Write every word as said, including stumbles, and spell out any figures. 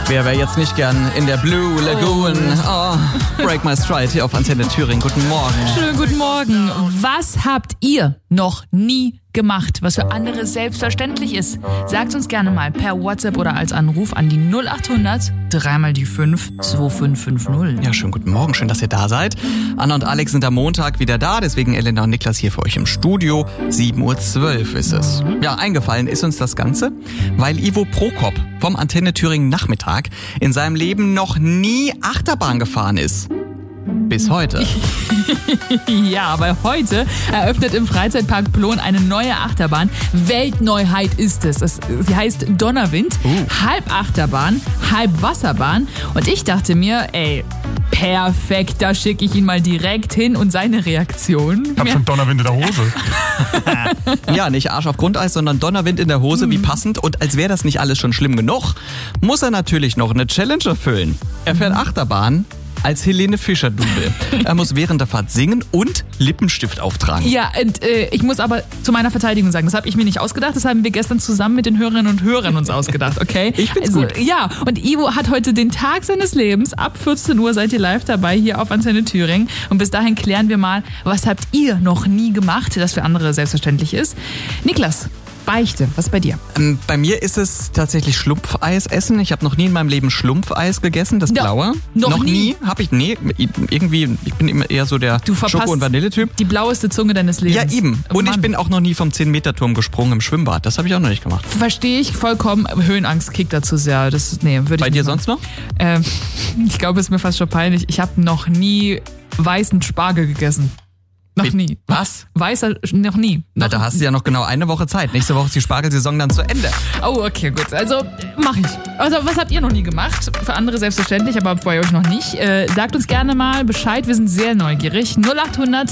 Wer wäre jetzt nicht gern in der Blue Lagoon? Oh, Break My Stride hier auf Antenne Thüringen. Guten Morgen. Schönen guten Morgen. Was habt ihr noch nie gemacht, was für andere selbstverständlich ist? Sagt uns gerne mal per WhatsApp oder als Anruf an die null acht hundert, dreimal die fünf, zwei fünf fünf null. Ja, schönen guten Morgen. Schön, dass ihr da seid. Anna und Alex sind am Montag wieder da, deswegen Elena und Niklas hier für euch im Studio. sieben Uhr zwölf ist es. Ja, eingefallen ist uns das Ganze, weil Ivo Prokop vom Antenne Thüringen Nachmittag in seinem Leben noch nie Achterbahn gefahren ist. Bis heute. Ja, weil heute eröffnet im Freizeitpark Plon eine neue Achterbahn. Weltneuheit ist es. es sie heißt Donnerwind, uh. halb Achterbahn, halb Wasserbahn. Und ich dachte mir, ey, perfekt, da schicke ich ihn mal direkt hin und seine Reaktion. Ich hab schon Donnerwind in der Hose. Ja, nicht Arsch auf Grundeis, sondern Donnerwind in der Hose, wie passend. Und als wäre das nicht alles schon schlimm genug, muss er natürlich noch eine Challenge erfüllen. Er fährt Achterbahn als Helene Fischer-Double. Er muss während der Fahrt singen und Lippenstift auftragen. Ja, und äh, ich muss aber zu meiner Verteidigung sagen, das habe ich mir nicht ausgedacht, das haben wir gestern zusammen mit den Hörerinnen und Hörern uns ausgedacht, okay? Ich find's also, gut. Ja, und Ivo hat heute den Tag seines Lebens. Ab vierzehn Uhr seid ihr live dabei hier auf Antenne Thüringen. Und bis dahin klären wir mal, was habt ihr noch nie gemacht, das für andere selbstverständlich ist. Niklas, Beichte, was bei dir? Ähm, bei mir ist es tatsächlich Schlumpfeis essen. Ich habe noch nie in meinem Leben Schlumpfeis gegessen, das No, blaue. noch noch nie? nie? Habe ich, nee, irgendwie, ich bin immer eher so der Du verpasst Schoko- und Vanilletyp. die blaueste Zunge deines Lebens. Ja, eben. Oh, Und ich Mann. bin auch noch nie vom zehn Meter Turm gesprungen im Schwimmbad. Das habe ich auch noch nicht gemacht. Verstehe ich vollkommen. Höhenangst kickt dazu sehr. Das, nee, würde ich Bei nicht dir machen. sonst noch? Ähm, ich glaube, es ist mir fast schon peinlich. Ich habe noch nie weißen Spargel gegessen. Noch Wie- nie. Was? Weißer, noch nie. Na, Noch da hast du ja noch genau eine Woche Zeit. Nächste Woche ist die Spargelsaison dann zu Ende. Oh, okay, gut. Also, mache ich. Also, was habt ihr noch nie gemacht? Für andere selbstverständlich, aber bei euch noch nicht. Äh, sagt uns gerne mal Bescheid. Wir sind sehr neugierig. null acht hundert